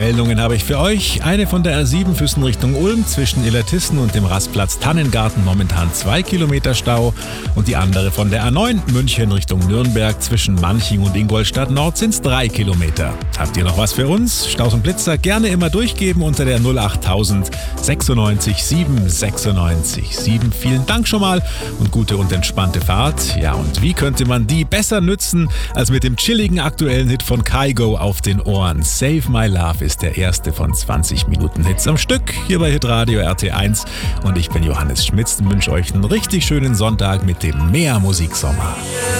Meldungen habe ich für euch. Eine von der R7 Füssen Richtung Ulm zwischen Illertissen und dem Rastplatz Tannengarten momentan 2 Kilometer Stau. Und die andere von der A9 München Richtung Nürnberg zwischen Manching und Ingolstadt Nord sind es 3 Kilometer. Habt ihr noch was für uns? Staus und Blitzer gerne immer durchgeben unter der 08000 96 7 96 7. Vielen Dank schon mal und gute und entspannte Fahrt. Ja, und wie könnte man die besser nützen als mit dem chilligen aktuellen Hit von Kygo auf den Ohren? Save My Love ist der erste von 20 Minuten Hits am Stück hier bei Hitradio RT1 und ich bin Johannes Schmitz und wünsche euch einen richtig schönen Sonntag mit dem Mehr Musiksommer.